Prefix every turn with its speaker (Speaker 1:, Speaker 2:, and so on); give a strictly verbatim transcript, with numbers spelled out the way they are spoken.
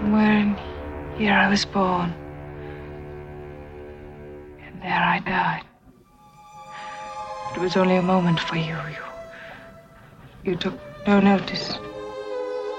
Speaker 1: Somewhere in here I was born. And there I died. It was only a moment for you. You, you took no notice.